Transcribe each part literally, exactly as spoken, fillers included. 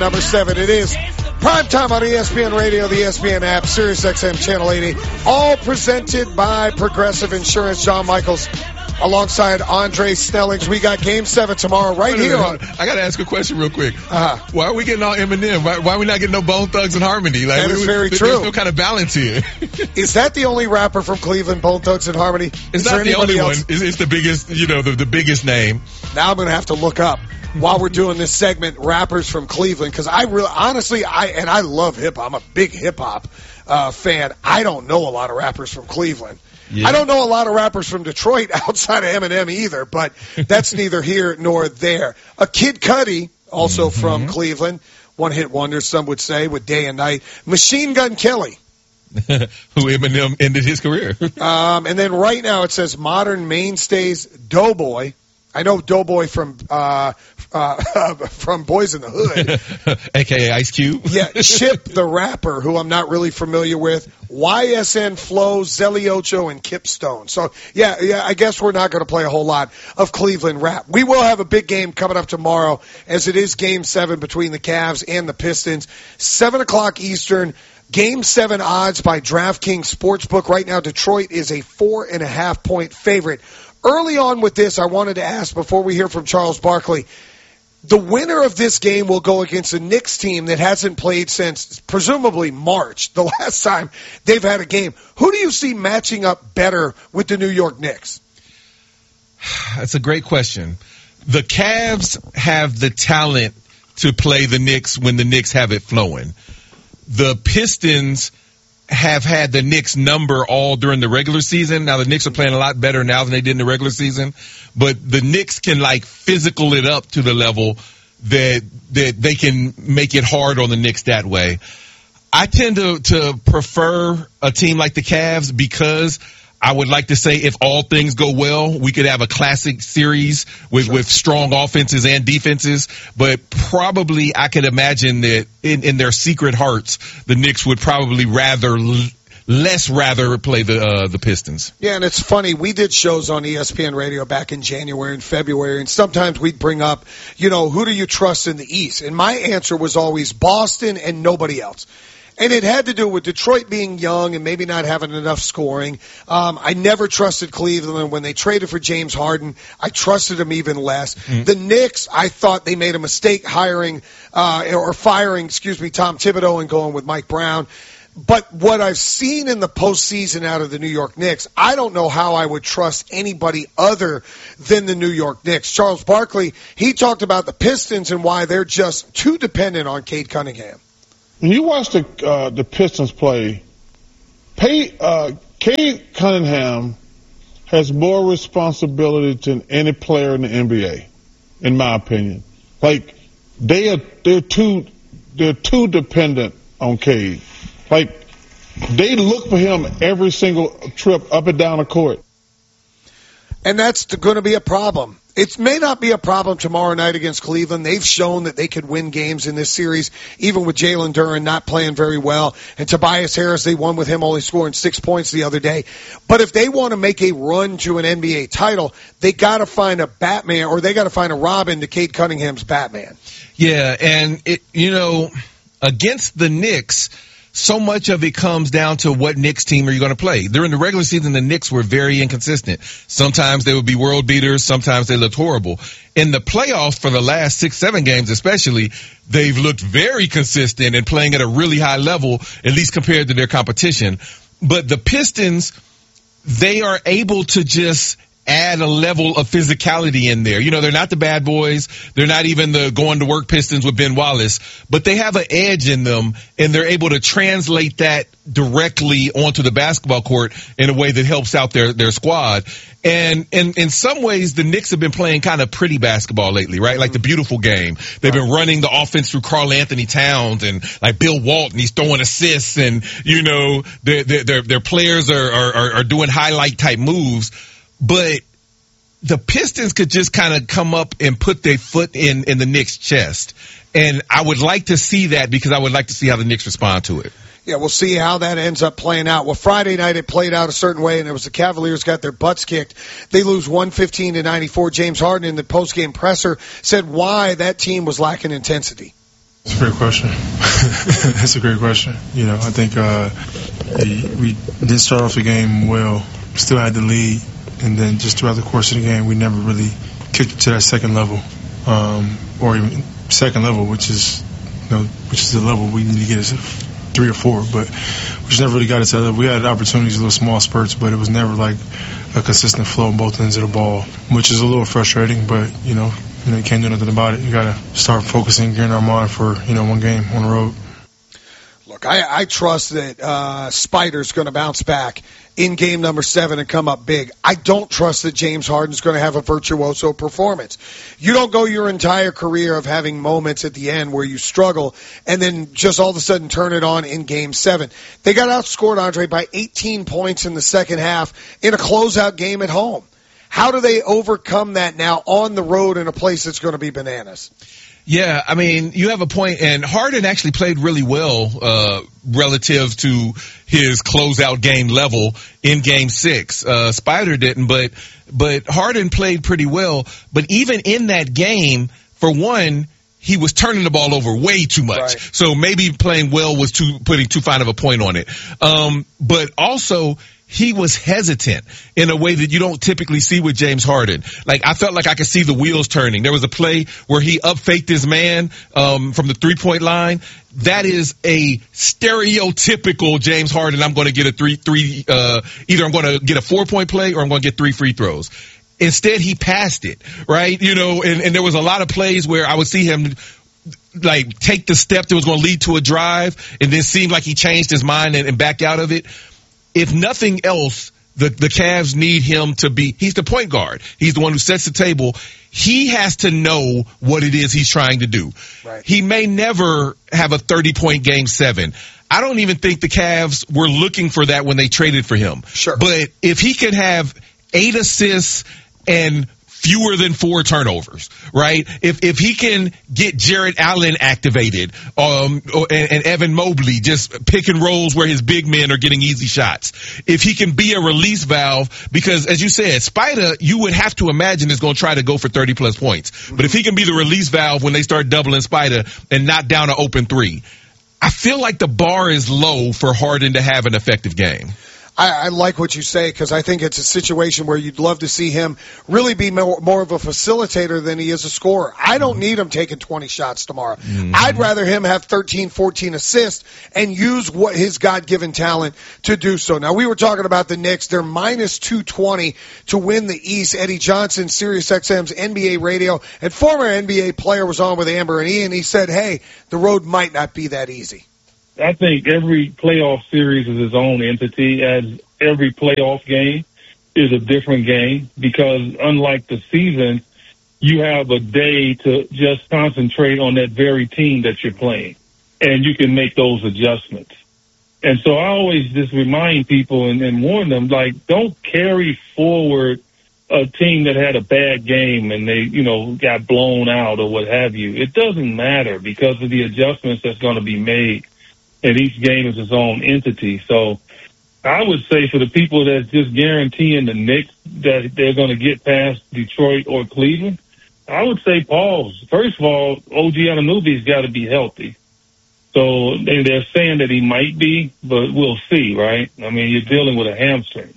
Number seven, it is prime time on E S P N Radio, the E S P N app, Sirius X M Channel eighty, all presented by Progressive Insurance. John Michaels alongside Andre Snellings. We got Game seven tomorrow right here on. I got to ask a question real quick. Uh-huh. Why are we getting all Eminem? Why, why are we not getting no Bone Thugs and Harmony? Like, that we, is very we, true. There's no kind of balance here. Is that the only rapper from Cleveland, Bone Thugs and Harmony? It's is not the only else? one. It's, it's the biggest, you know, the, the biggest name. Now I'm going to have to look up while we're doing this segment, rappers from Cleveland, because I really, honestly, I and I love hip hop. I'm a big hip hop uh, fan. I don't know a lot of rappers from Cleveland. Yeah. I don't know a lot of rappers from Detroit outside of Eminem either, but that's neither here nor there. A Kid Cudi, also mm-hmm. from Cleveland, one-hit wonder, some would say, with Day and Night. Machine Gun Kelly. Who Eminem ended his career. um, and then right now it says Modern Mainstays, Doughboy. I know Doughboy from uh, uh, from Boys in the Hood, a k a. Ice Cube. Yeah, Chip the Rapper, who I'm not really familiar with. Y S N Flow, Zelly Ocho, and Kip Stone. So, yeah, yeah, I guess we're not going to play a whole lot of Cleveland rap. We will have a big game coming up tomorrow, as it is Game seven between the Cavs and the Pistons. seven o'clock Eastern. Game seven odds by DraftKings Sportsbook. Right now, Detroit is a four and a half point favorite. Early on with this, I wanted to ask, before we hear from Charles Barkley, the winner of this game will go against a Knicks team that hasn't played since presumably March, the last time they've had a game. Who do you see matching up better with the New York Knicks? That's a great question. The Cavs have the talent to play the Knicks when the Knicks have it flowing. The Pistons have had the Knicks number all during the regular season. Now the Knicks are playing a lot better now than they did in the regular season, but the Knicks can like physical it up to the level that that they can make it hard on the Knicks that way. I tend to to prefer a team like the Cavs because I would like to say if all things go well, we could have a classic series with, sure. with strong offenses and defenses. But probably I could imagine that in, in their secret hearts, the Knicks would probably rather less rather play the uh, the Pistons. Yeah, and it's funny. We did shows on E S P N Radio back in January and February, and sometimes we'd bring up, you know, who do you trust in the East? And my answer was always Boston and nobody else. And it had to do with Detroit being young and maybe not having enough scoring. Um, I never trusted Cleveland. When they traded for James Harden, I trusted them even less. Mm-hmm. The Knicks, I thought they made a mistake hiring uh, or firing, excuse me, Tom Thibodeau and going with Mike Brown. But what I've seen in the postseason out of the New York Knicks, I don't know how I would trust anybody other than the New York Knicks. Charles Barkley, he talked about the Pistons and why they're just too dependent on Cade Cunningham. When you watch the uh, the Pistons play, pay, uh, Cade Cunningham has more responsibility than any player in the N B A, in my opinion. Like they are, they're too they're too dependent on Cade. Like they look for him every single trip up and down the court. And that's going to be a problem. It may not be a problem tomorrow night against Cleveland. They've shown that they could win games in this series, even with Jalen Duren not playing very well. And Tobias Harris, they won with him only scoring six points the other day. But if they want to make a run to an N B A title, they got to find a Batman, or they got to find a Robin to Cade Cunningham's Batman. Yeah, and, it, you know, against the Knicks, so much of it comes down to what Knicks team are you going to play. During the regular season, the Knicks were very inconsistent. Sometimes they would be world beaters. Sometimes they looked horrible. In the playoffs for the last six, seven games especially, they've looked very consistent and playing at a really high level, at least compared to their competition. But the Pistons, they are able to just add a level of physicality in there. You know, they're not the bad boys. They're not even the going to work Pistons with Ben Wallace, but they have an edge in them, and they're able to translate that directly onto the basketball court in a way that helps out their, their squad. And in, in some ways, the Knicks have been playing kind of pretty basketball lately, right? Like the beautiful game. They've been running the offense through Karl Anthony Towns and like Bill Walton. He's throwing assists, and, you know, their, their, their players are, are, are doing highlight type moves. But the Pistons could just kind of come up and put their foot in, in the Knicks' chest. And I would like to see that because I would like to see how the Knicks respond to it. Yeah, we'll see how that ends up playing out. Well, Friday night it played out a certain way, and it was the Cavaliers got their butts kicked. They lose one fifteen to ninety-four. James Harden in the postgame presser said why that team was lacking intensity. That's a great question. That's a great question. You know, I think uh, we did start off the game well, still had the lead, and then just throughout the course of the game, we never really kicked it to that second level, um, or even second level, which is, you know, which is the level we need to get us three or four, but we just never really got it to that level. We had opportunities, little small spurts, but it was never like a consistent flow on both ends of the ball, which is a little frustrating, but, you know, You know, you can't do nothing about it. You got to start focusing, getting our mind for, you know, one game on the road. Look, I, I trust that uh, Spider's going to bounce back in game number seven and come up big. I don't trust that James Harden's going to have a virtuoso performance. You don't go your entire career of having moments at the end where you struggle and then just all of a sudden turn it on in game seven. They got outscored, Andre, by eighteen points in the second half in a closeout game at home. How do they overcome that now on the road in a place that's going to be bananas? Yeah, I mean, you have a point, and Harden actually played really well uh, relative to his closeout game level in Game Six. Uh, Spider didn't, but but Harden played pretty well. But even in that game, for one, he was turning the ball over way too much. Right. So maybe playing well was too putting too fine of a point on it. Um, but also, he was hesitant in a way that you don't typically see with James Harden. Like, I felt like I could see the wheels turning. There was a play where he up-faked his man um, from the three-point line. That is a stereotypical James Harden. I'm going to get a three, three. Uh, either I'm going to get a four-point play or I'm going to get three free throws. Instead, he passed it, right? You know, and, and there was a lot of plays where I would see him like take the step that was going to lead to a drive and then seemed like he changed his mind and, and backed out of it. If nothing else, the, the Cavs need him to be, he's the point guard. He's the one who sets the table. He has to know what it is he's trying to do. Right. He may never have a thirty-point game seven. I don't even think the Cavs were looking for that when they traded for him. Sure. But if he could have eight assists and fewer than four turnovers, right? If if he can get Jarrett Allen activated, um, or, and, and Evan Mobley just pick and rolls where his big men are getting easy shots. If he can be a release valve, because as you said, Spider, you would have to imagine is going to try to go for thirty plus points. But if he can be the release valve when they start doubling Spider and knock down an open three, I feel like the bar is low for Harden to have an effective game. I, I like what you say because I think it's a situation where you'd love to see him really be more, more of a facilitator than he is a scorer. I don't need him taking twenty shots tomorrow. Mm-hmm. I'd rather him have thirteen, fourteen assists and use what his God-given talent to do so. Now, we were talking about the Knicks. They're minus two twenty to win the East. Eddie Johnson, SiriusXM's N B A radio and former N B A player, was on with Amber and Ian. He said, hey, the road might not be that easy. I think every playoff series is its own entity, as every playoff game is a different game, because unlike the season, you have a day to just concentrate on that very team that you're playing, and you can make those adjustments. And so I always just remind people and, and warn them, like, don't carry forward a team that had a bad game and they, you know, got blown out or what have you. It doesn't matter because of the adjustments that's going to be made. And each game is its own entity. So I would say for the people that's just guaranteeing the Knicks that they're going to get past Detroit or Cleveland, I would say pause. First of all, O G Anunoby's got to be healthy. So they're saying that he might be, but we'll see, right? I mean, you're dealing with a hamstring.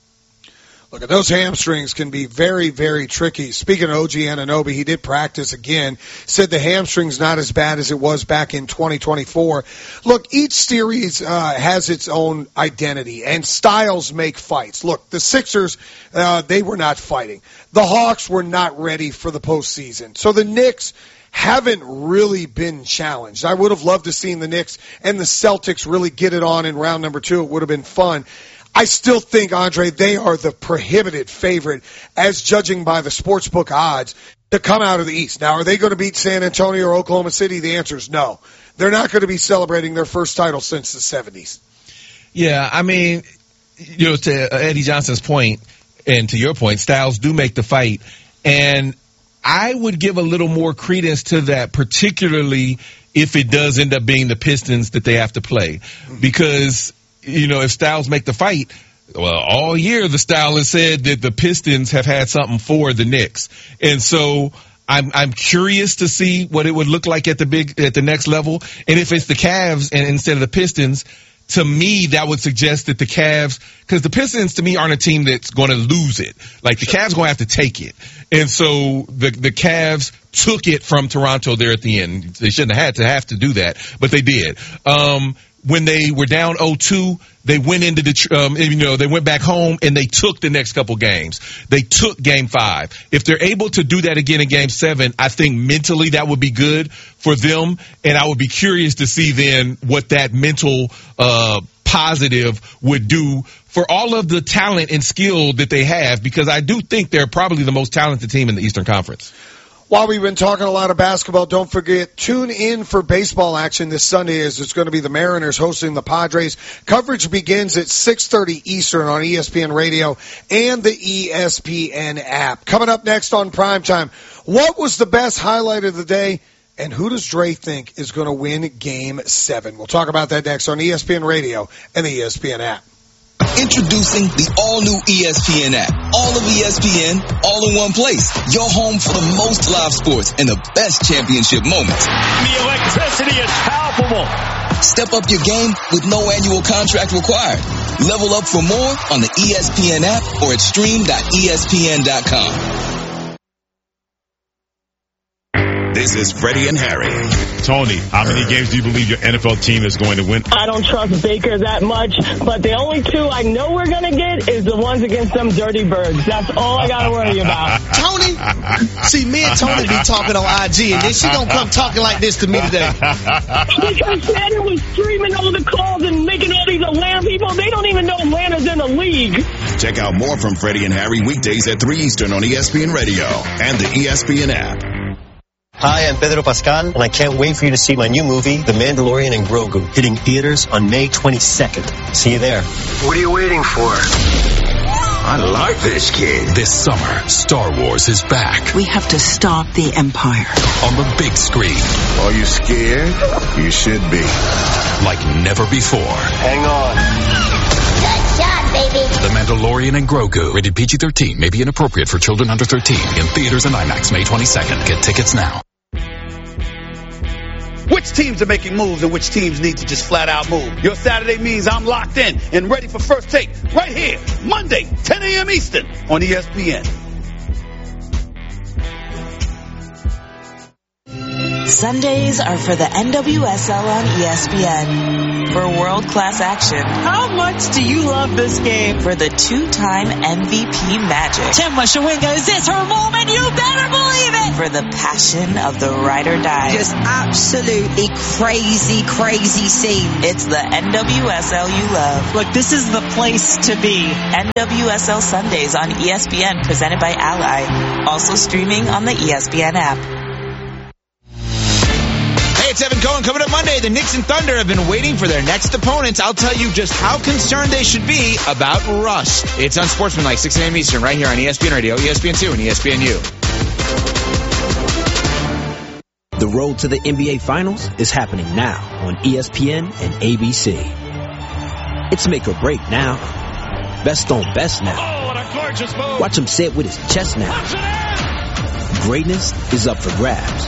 Look, those hamstrings can be very, very tricky. Speaking of O G Anunoby, he did practice again, said the hamstring's not as bad as it was back in twenty twenty-four. Look, each series uh, has its own identity, and styles make fights. Look, the Sixers, uh, they were not fighting. The Hawks were not ready for the postseason. So the Knicks haven't really been challenged. I would have loved to seen the Knicks and the Celtics really get it on in round number two. It would have been fun. I still think, Andre, they are the prohibited favorite, as judging by the sportsbook odds, to come out of the East. Now, are they going to beat San Antonio or Oklahoma City? The answer is no. They're not going to be celebrating their first title since the seventies. Yeah, I mean, you know, to Eddie Johnson's point, and to your point, styles do make the fight. And I would give a little more credence to that, particularly if it does end up being the Pistons that they have to play. Because, you know, if styles make the fight, well, all year the style has said that the Pistons have had something for the Knicks. And so I'm I'm curious to see what it would look like at the big at the next level. And if it's the Cavs and instead of the Pistons, to me that would suggest that the Cavs, because the Pistons to me aren't a team that's going to lose it. Like the Cavs going to have to take it, and so the the Cavs took it from Toronto there at the end. They shouldn't have had to have to do that, but they did. Um, when they were down oh two, they went into the, um, you know, they went back home and they took the next couple games. They took game five. If they're able to do that again in game seven, I think mentally that would be good for them. And I would be curious to see then what that mental, uh, positive would do for all of the talent and skill that they have, because I do think they're probably the most talented team in the Eastern Conference. While we've been talking a lot of basketball, don't forget, tune in for baseball action this Sunday as it's going to be the Mariners hosting the Padres. Coverage begins at six thirty Eastern on E S P N Radio and the E S P N app. Coming up next on Primetime, what was the best highlight of the day, and who does Dre think is going to win Game seven? We'll talk about that next on E S P N Radio and the E S P N app. Introducing the all-new E S P N app. All of E S P N, all in one place. Your home for the most live sports and the best championship moments. The electricity is palpable. Step up your game with no annual contract required. Level up for more on the E S P N app or at stream dot E S P N dot com. This is Freddie and Harry. Tony, how many games do you believe your N F L team is going to win? I don't trust Baker that much, but the only two I know we're going to get is the ones against them dirty birds. That's all I got to worry about. Tony, see, me and Tony be talking on I G, and then she don't come talking like this to me today. Because Shannon was streaming all the calls and making all these Atlanta people, they don't even know Atlanta's in the league. Check out more from Freddie and Harry weekdays at three Eastern on E S P N Radio and the E S P N app. Hi, I'm Pedro Pascal, and I can't wait for you to see my new movie, The Mandalorian and Grogu, hitting theaters on May twenty-second. See you there. What are you waiting for? I like this kid. This summer, Star Wars is back. We have to stop the Empire. On the big screen. Are you scared? You should be. Like never before. Hang on. Good shot, baby. The Mandalorian and Grogu. Rated P G thirteen. May be inappropriate for children under thirteen. In theaters and IMAX May twenty-second. Get tickets now. Which teams are making moves and which teams need to just flat out move? Your Saturday means I'm locked in and ready for First Take right here, Monday, ten a.m. Eastern on E S P N. Sundays are for the N W S L on E S P N. For world-class action. How much do you love this game? For the two-time M V P magic. Tim Mashawinga, is this her moment? You better believe it! For the passion of the ride or die. Just absolutely crazy, crazy scene. It's the N W S L you love. Look, this is the place to be. N W S L Sundays on E S P N, presented by Ally. Also streaming on the E S P N app. It's Evan Cohen. Coming up Monday, the Knicks and Thunder have been waiting for their next opponents. I'll tell you just how concerned they should be about rust. It's Unsportsmanlike, six a.m. Eastern, right here on E S P N Radio, E S P N two, and E S P N U. The road to the N B A Finals is happening now on E S P N and A B C. It's make or break now. Best on best now. Oh, what a gorgeous move. Watch him say it with his chest now. Greatness is up for grabs.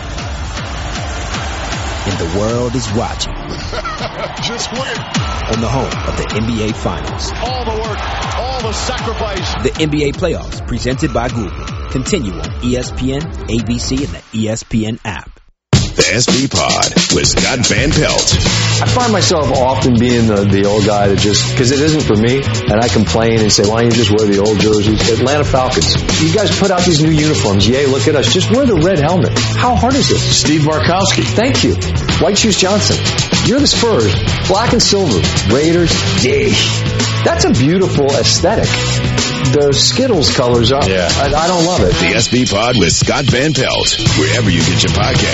And the world is watching. Just win. On the home of the N B A Finals. All the work, all the sacrifice. The N B A Playoffs, presented by Google. Continue on E S P N, A B C, and the E S P N app. The S B Pod with Scott Van Pelt. I find myself often being the, the old guy that just, because it isn't for me, and I complain and say, why don't you just wear the old jerseys? Atlanta Falcons, you guys put out these new uniforms. Yay, look at us. Just wear the red helmet. How hard is it? Steve Barkowski. Thank you. White Shoes Johnson. You're the Spurs. Black and silver. Raiders. Yay. That's a beautiful aesthetic. The Skittles colors are, yeah. I, I don't love it. The S B Pod with Scott Van Pelt. Wherever you get your podcast.